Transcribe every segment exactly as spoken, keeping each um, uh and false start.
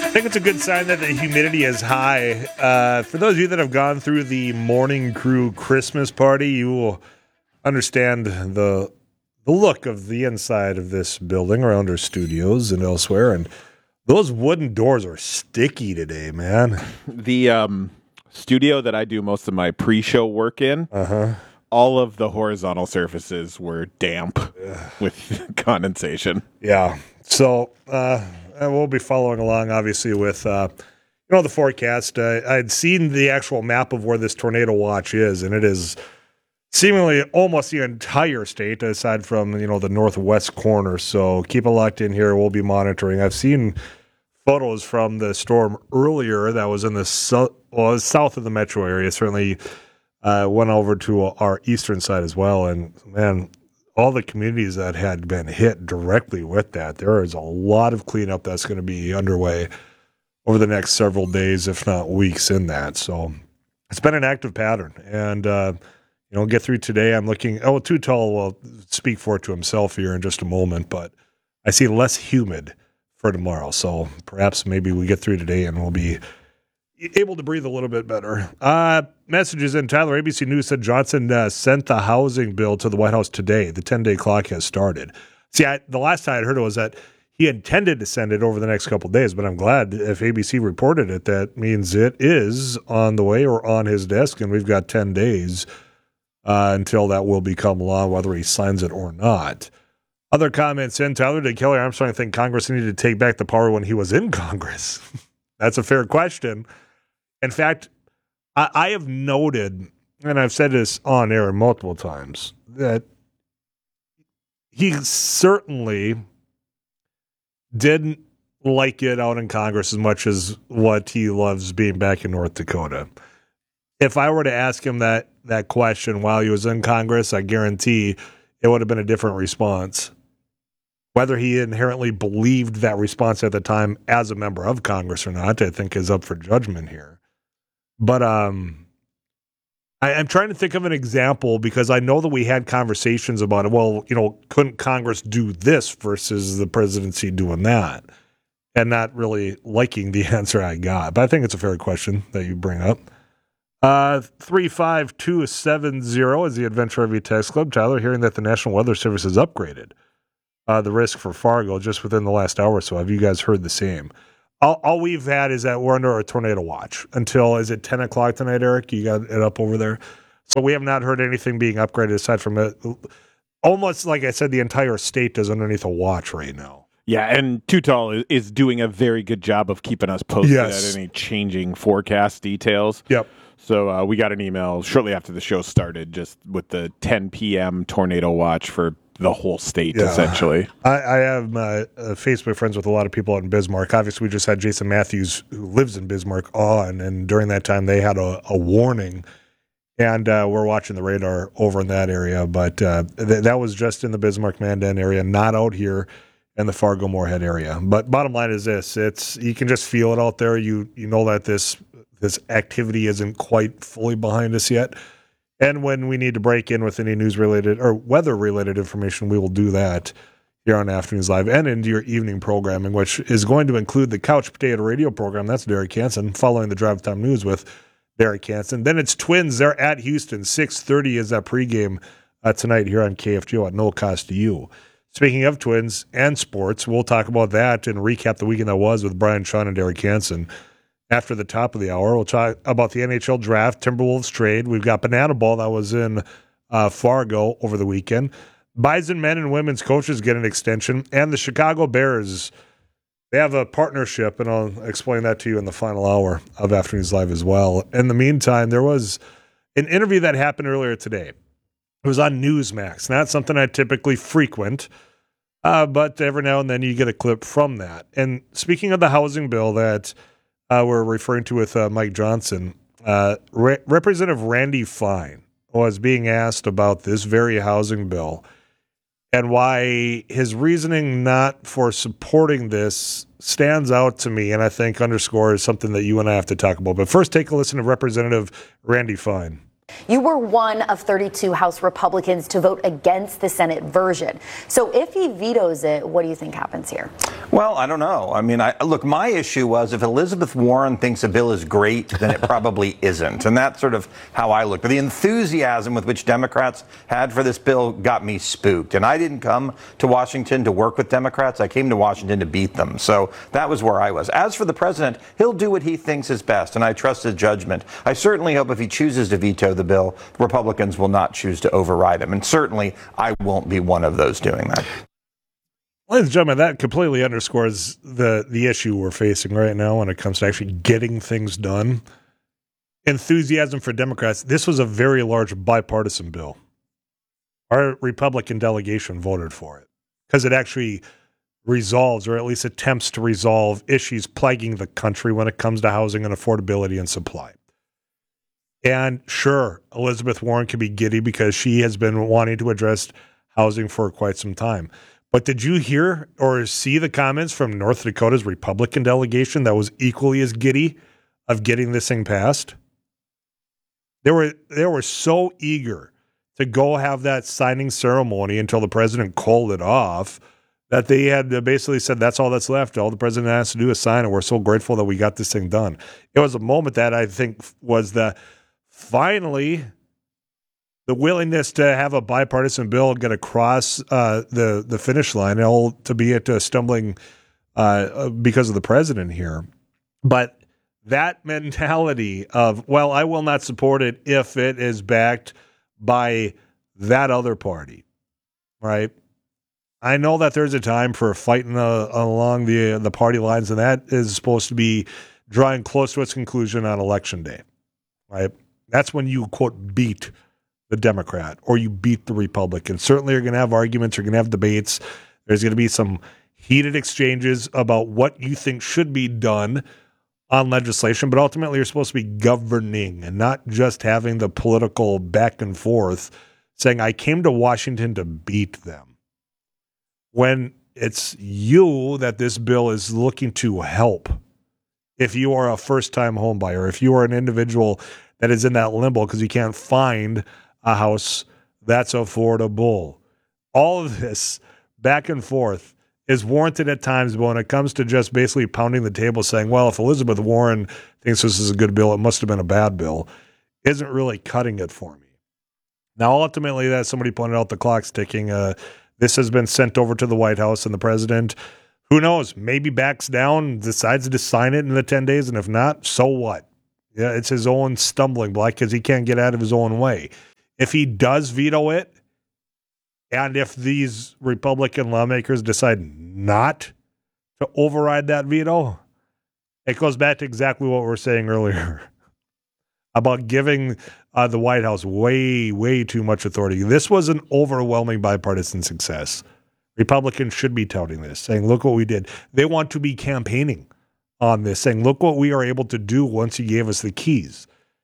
I think it's a good sign that the humidity is high. Uh, for those of you that have gone through the Morning Crew Christmas party, you will understand the the look of the inside of this building around our studios and elsewhere. And those wooden doors are sticky today, man. The um, studio that I do most of my pre-show work in, Uh-huh. all of the horizontal surfaces were damp with condensation. Yeah. So uh, we'll be following along, obviously, with uh, you know the forecast. Uh, I'd seen the actual map of where this tornado watch is, and it is seemingly almost the entire state, aside from you know the northwest corner. So keep it locked in here. We'll be monitoring. I've seen photos from the storm earlier that was in the so- well, it was south of the metro area. Certainly uh, went over to our eastern side as well, and man. All the communities that had been hit directly with that, there is a lot of cleanup that's going to be underway over the next several days, if not weeks in that. So it's been an active pattern. And, uh, you know, get through today. I'm looking, oh, Too Tall will speak for it to himself here in just a moment, but I see less humid for tomorrow. So perhaps maybe we get through today and we'll be able to breathe a little bit better. Uh, messages in. Tyler, A B C News said Johnson uh, sent the housing bill to the White House today. The ten-day clock has started. See, I, the last time I heard it was that he intended to send it over the next couple of days, but I'm glad if A B C reported it, that means it is on the way or on his desk, and we've got ten days uh, until that will become law, whether he signs it or not. Other comments in. Tyler, did Kelly Armstrong think Congress needed to take back the power when he was in Congress? That's a fair question. In fact, I, I have noted, and I've said this on air multiple times, that he certainly didn't like it out in Congress as much as what he loves being back in North Dakota. If I were to ask him that, that question while he was in Congress, I guarantee it would have been a different response. Whether he inherently believed that response at the time as a member of Congress or not, I think is up for judgment here. But um, I, I'm trying to think of an example because I know that we had conversations about it. Well, you know, couldn't Congress do this versus the presidency doing that? And not really liking the answer I got. But I think it's a fair question that you bring up. Uh, three five two seven zero is the Adventure R V Text Club. Tyler, hearing that the National Weather Service has upgraded uh, the risk for Fargo just within the last hour or so. Have you guys heard the same? All, all we've had is that we're under a tornado watch until, is it ten o'clock tonight, Eric? You got it up over there? So we have not heard anything being upgraded aside from it. Almost like I said, the entire state is underneath a watch right now. Yeah, and Too Tall is, is doing a very good job of keeping us posted Yes. at any changing forecast details. Yep. So uh, we got an email shortly after the show started just with the ten p.m. tornado watch for the whole state, Yeah. essentially. I, I have uh, uh, Facebook friends with a lot of people out in Bismarck. Obviously, we just had Jason Matthews, who lives in Bismarck, on, and during that time, they had a, a warning, and uh, we're watching the radar over in that area, but uh, th- that was just in the Bismarck-Mandan area, not out here in the Fargo-Moorhead area. But bottom line is this, it's you can just feel it out there. You you know that this this activity isn't quite fully behind us yet. And when we need to break in with any news-related or weather-related information, we will do that here on Afternoons Live and into your evening programming, which is going to include the Couch Potato Radio program. That's Derek Hansen, following the Drive Time News with Derek Hansen. Then it's Twins. They're at Houston. six thirty is that pregame uh, tonight here on K F G O at no cost to you. Speaking of Twins and sports, we'll talk about that and recap the weekend that was with Brian Sean and Derek Hansen. After the top of the hour, we'll talk about the N H L draft, Timberwolves trade. We've got Banana Ball that was in uh, Fargo over the weekend. Bison men and women's coaches get an extension. And the Chicago Bears, they have a partnership, and I'll explain that to you in the final hour of Afternoons Live as well. In the meantime, there was an interview that happened earlier today. It was on Newsmax. Not something I typically frequent, uh, but every now and then you get a clip from that. And speaking of the housing bill that Uh, we're referring to with uh, Mike Johnson, uh, Re- Representative Randy Fine was being asked about this very housing bill and why his reasoning not for supporting this stands out to me and I think underscores something that you and I have to talk about. But first, take a listen to Representative Randy Fine. You were one of thirty-two House Republicans to vote against the Senate version. So if he vetoes it, what do you think happens here? Well, I don't know. I mean, I, look, my issue was if Elizabeth Warren thinks a bill is great, then it probably isn't. And that's sort of how I look. But the enthusiasm with which Democrats had for this bill got me spooked. And I didn't come to Washington to work with Democrats. I came to Washington to beat them. So that was where I was. As for the president, he'll do what he thinks is best, and I trust his judgment. I certainly hope if he chooses to veto the bill, Republicans will not choose to override him. And certainly I won't be one of those doing that. Ladies and gentlemen, that completely underscores the, the issue we're facing right now when it comes to actually getting things done. Enthusiasm for Democrats. This was a very large bipartisan bill. Our Republican delegation voted for it because it actually resolves, or at least attempts to resolve, issues plaguing the country when it comes to housing and affordability and supply. And sure, Elizabeth Warren can be giddy because she has been wanting to address housing for quite some time. But did you hear or see the comments from North Dakota's Republican delegation that was equally as giddy of getting this thing passed? They were they were so eager to go have that signing ceremony until the president called it off that they had basically said, that's all that's left. All the president has to do is sign it. We're so grateful that we got this thing done. It was a moment that I think was the finally the willingness to have a bipartisan bill get across uh, the, the finish line, all to be it uh, stumbling uh, because of the president here. But that mentality of, well, I will not support it if it is backed by that other party, right? I know that there's a time for fighting uh, along the the party lines, and that is supposed to be drawing close to its conclusion on Election Day, right? That's when you, quote, beat the Democrat or you beat the Republican. Certainly you're going to have arguments, you're going to have debates. There's going to be some heated exchanges about what you think should be done on legislation, but ultimately you're supposed to be governing and not just having the political back and forth saying, I came to Washington to beat them. When it's you that this bill is looking to help. If you are a first-time home buyer, if you are an individual that is in that limbo because you can't find a house that's affordable. All of this back and forth is warranted at times, but when it comes to just basically pounding the table saying, well, if Elizabeth Warren thinks this is a good bill, it must have been a bad bill, isn't really cutting it for me. Now, ultimately, as somebody pointed out, the clock's ticking. Uh, this has been sent over to the White House, and the president, who knows, maybe backs down, decides to sign it in the ten days, and if not, so what? Yeah, it's his own stumbling block because he can't get out of his own way. If he does veto it, and if these Republican lawmakers decide not to override that veto, it goes back to exactly what we were saying earlier about giving uh, the White House way, way too much authority. This was an overwhelming bipartisan success. Republicans should be touting this, saying, look what we did. They want to be campaigning on this, saying, look what we are able to do once you gave us the keys.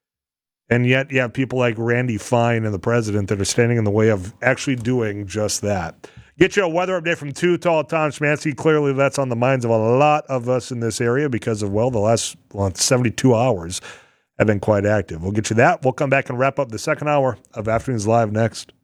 And yet you have people like Randy Fine and the president that are standing in the way of actually doing just that. Get you a weather update from Too Tall Tom Szymanski. Clearly that's on the minds of a lot of us in this area because of, well, the last well, seventy-two hours have been quite active. We'll get you that. We'll come back and wrap up the second hour of Afternoons Live next.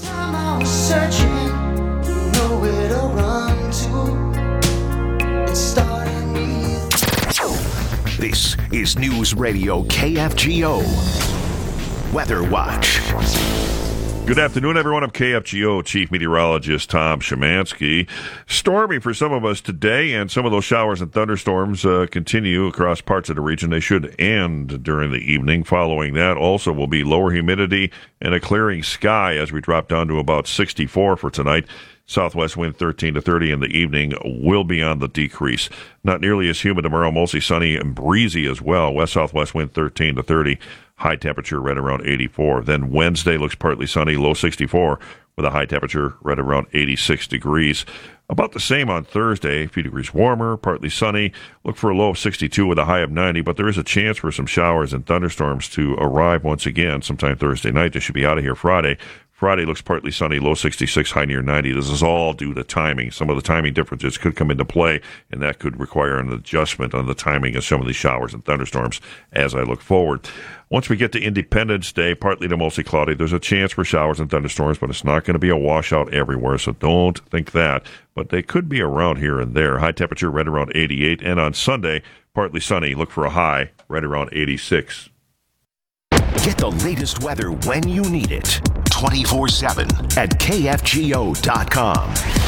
This is News Radio K F G O Weather Watch. Good afternoon, everyone. I'm K F G O Chief Meteorologist Tom Szymanski. Stormy for some of us today, and some of those showers and thunderstorms uh, continue across parts of the region. They should end during the evening. Following that, also will be lower humidity and a clearing sky as we drop down to about sixty-four for tonight. Southwest wind thirteen to thirty in the evening will be on the decrease. Not nearly as humid tomorrow, mostly sunny and breezy as well. West-southwest wind thirteen to thirty. High temperature right around eighty-four. Then Wednesday looks partly sunny, low sixty-four, with a high temperature right around eighty-six degrees. About the same on Thursday, a few degrees warmer, partly sunny. Look for a low of sixty-two with a high of ninety, but there is a chance for some showers and thunderstorms to arrive once again sometime Thursday night. They should be out of here Friday. Friday looks partly sunny, low sixty-six, high near ninety. This is all due to timing. Some of the timing differences could come into play, and that could require an adjustment on the timing of some of these showers and thunderstorms as I look forward. Once we get to Independence Day, partly to mostly cloudy, there's a chance for showers and thunderstorms, but it's not going to be a washout everywhere, so don't think that. But they could be around here and there. High temperature right around eighty-eight, and on Sunday, partly sunny. Look for a high right around eighty-six. Get the latest weather when you need it. twenty-four seven at K F G O dot com.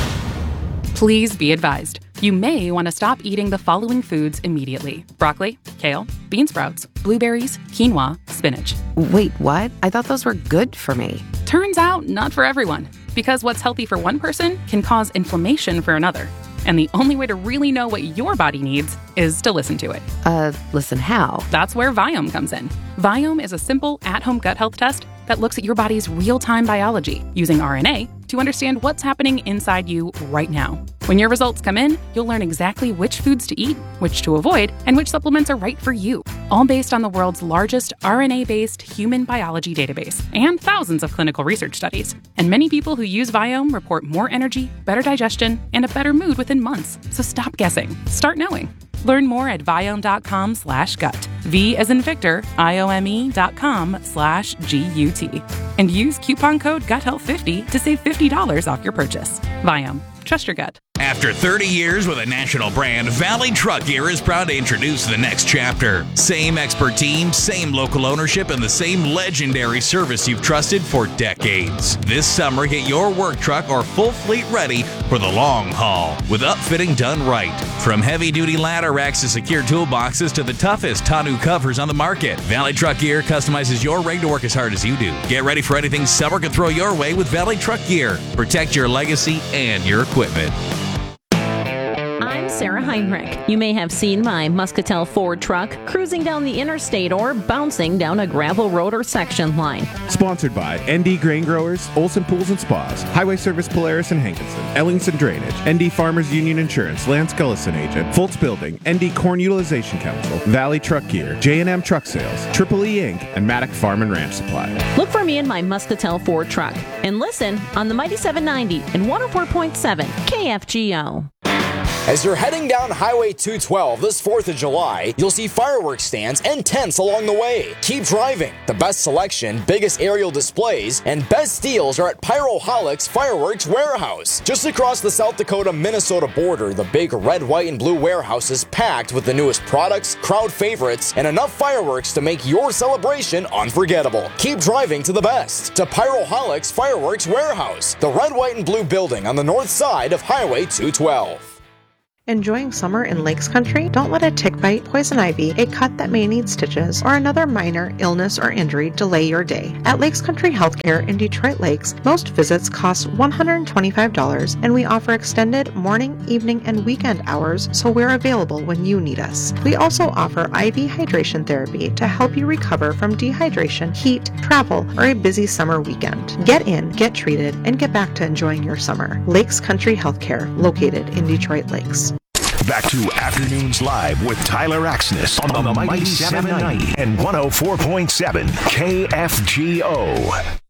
Please be advised. You may want to stop eating the following foods immediately. Broccoli, kale, bean sprouts, blueberries, quinoa, spinach. Wait, what? I thought those were good for me. Turns out, not for everyone. Because what's healthy for one person can cause inflammation for another. And the only way to really know what your body needs is to listen to it. Uh, listen how? That's where Viome comes in. Viome is a simple, at-home gut health test that looks at your body's real-time biology using R N A to understand what's happening inside you right now. When your results come in, you'll learn exactly which foods to eat, which to avoid, and which supplements are right for you. All based on the world's largest R N A-based human biology database and thousands of clinical research studies. And many people who use Viome report more energy, better digestion, and a better mood within months. So stop guessing. Start knowing. Learn more at Viome.com slash gut. V as in Victor, I-O-M-E dot com slash G-U-T. And use coupon code gut health fifty to save fifty dollars off your purchase. Viome. Trust your gut. After thirty years with a national brand, Valley Truck Gear is proud to introduce the next chapter. Same expert team, same local ownership, and the same legendary service you've trusted for decades. This summer, get your work truck or full fleet ready for the long haul with upfitting done right. From heavy-duty ladder racks to secure toolboxes to the toughest tonneau covers on the market, Valley Truck Gear customizes your rig to work as hard as you do. Get ready for anything summer can throw your way with Valley Truck Gear. Protect your legacy and your equipment. I'm Sarah Heinrich. You may have seen my Muscatel Ford truck cruising down the interstate or bouncing down a gravel road or section line. Sponsored by N D Grain Growers, Olson Pools and Spas, Highway Service Polaris and Hankinson, Ellingson Drainage, N D Farmers Union Insurance, Lance Gullison Agent, Foltz Building, N D Corn Utilization Council, Valley Truck Gear, J and M Truck Sales, Triple E Incorporated, and Maddock Farm and Ranch Supply. Look for me in my Muscatel Ford truck and listen on the Mighty seven ninety and one oh four point seven K F G O. As you're heading down Highway two twelve this fourth of July, you'll see fireworks stands and tents along the way. Keep driving. The best selection, biggest aerial displays, and best deals are at Pyroholics Fireworks Warehouse. Just across the South Dakota-Minnesota border, the big red, white, and blue warehouse is packed with the newest products, crowd favorites, and enough fireworks to make your celebration unforgettable. Keep driving to the best. To Pyroholics Fireworks Warehouse, the red, white, and blue building on the north side of Highway two twelve. Enjoying summer in Lakes Country? Don't let a tick bite, poison ivy, a cut that may need stitches, or another minor illness or injury delay your day. At Lakes Country Healthcare in Detroit Lakes, most visits cost one hundred twenty-five dollars, and we offer extended morning, evening, and weekend hours, so we're available when you need us. We also offer I V hydration therapy to help you recover from dehydration, heat, travel, or a busy summer weekend. Get in, get treated, and get back to enjoying your summer. Lakes Country Healthcare, located in Detroit Lakes. Back to Afternoons Live with Tyler Axness on the Mighty seven ninety and one oh four point seven K F G O.